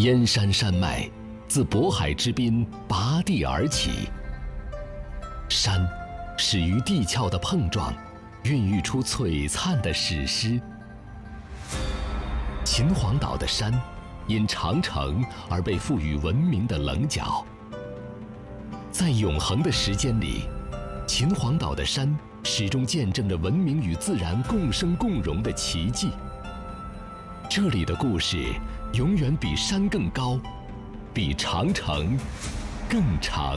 燕山山脉自渤海之滨拔地而起，山始于地壳的碰撞，孕育出璀璨的史诗。秦皇岛的山因长城而被赋予文明的棱角。在永恒的时间里，秦皇岛的山始终见证着文明与自然共生共荣的奇迹。这里的故事永远比山更高，比长城更长。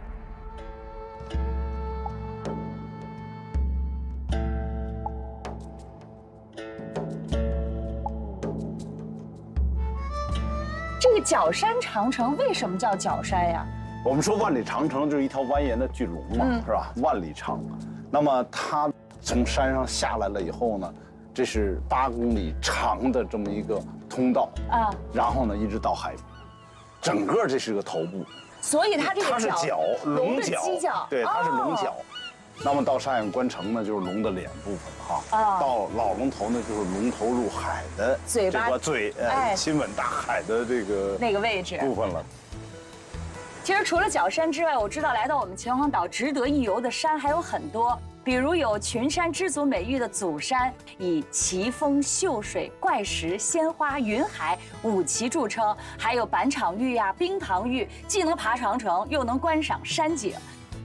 这个角山长城为什么叫角山呀？ 我们说万里长城就是一条蜿蜒的巨龙嘛，是吧？万里长。那么它从山上下来了以后呢，这是8公里长的这么一个通道啊，然后呢一直到海，整个这是个头部。 所以它这个它是角，龙角，对，它是龙角。那么到沙眼关城呢，就是龙的脸部分哈。啊。到老龙头呢，就是龙头入海的嘴巴亲吻大海的那个位置部分了。 其实除了角山之外，我知道来到我们秦皇岛值得一游的山还有很多，比如有群山之祖美誉的祖山，以奇峰、秀水、怪石、鲜花、云海5奇著称，还有板场峪呀、冰堂峪，既能爬长城，又能观赏山景。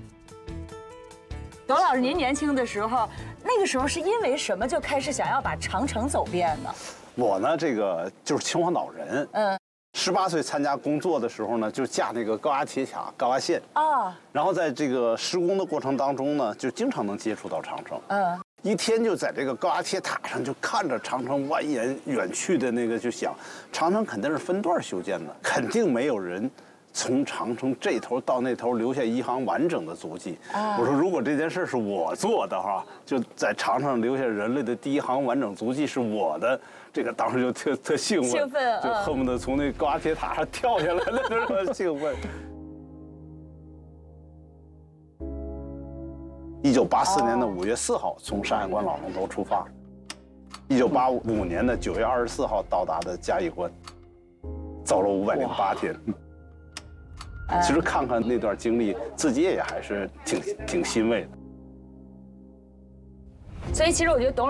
董老师，您年轻的时候，那个时候是因为什么就开始想要把长城走遍呢？ 我呢，这个就是秦皇岛人。18岁参加工作的时候呢，就架那个高压铁卡、高压线啊。然后在这个施工的过程当中呢，就经常能接触到长城。一天就在这个高压铁塔上就看着长城蜿蜒远去的那个，就想长城肯定是分段修建的，肯定没有人从长城这头到那头留下一行完整的足迹。我说，如果这件事是我做的哈，就在长城上留下人类的第一行完整足迹是我的，这个当时就特兴奋，就恨不得从那高压铁塔上跳下来了，这么兴奋。1984年的5月4号从山海关老龙头出发，1985年的9月24号到达的嘉峪关，走了508天。其实看看那段经历，自己也还是挺欣慰的。 所以其实我觉得董